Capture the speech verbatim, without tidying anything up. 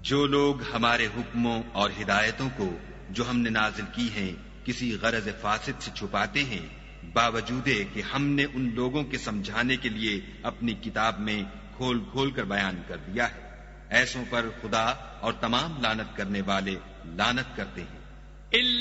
जो लोग हमारे हुक्मों और हिदायतों को जो हमने नाजिल की हैं किसी गरज फासिद से छुपाते हैं, बावजूदे कि हमने उन लोगों के समझाने के लिए अपनी किताब में खोल खोल कर बयान कर दिया है, ऐसों पर खुदा और तमाम लानत करने वाले लानत करते हैं।